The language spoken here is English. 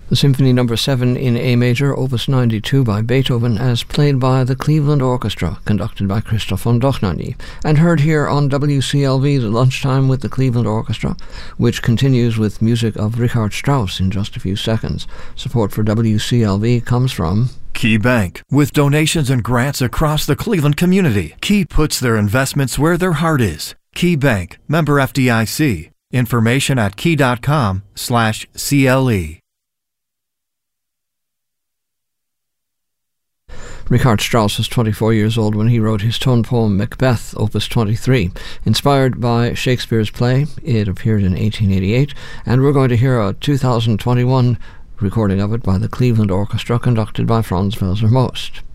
The Symphony No. 7 in A major, Opus 92 by Beethoven, as played by the Cleveland Orchestra, conducted by Christoph von Dohnanyi, and heard here on WCLV, The Lunchtime with the Cleveland Orchestra, which continues with music of Richard Strauss in just a few seconds. Support for WCLV comes from Key Bank. With donations and grants across the Cleveland community, Key puts their investments where their heart is. Key Bank, member FDIC. Information at key.com/CLE. Richard Strauss was 24 years old when he wrote his tone poem Macbeth, Opus 23. Inspired by Shakespeare's play, it appeared in 1888, and we're going to hear a 2021 recording of it by the Cleveland Orchestra, conducted by Franz Welser-Most.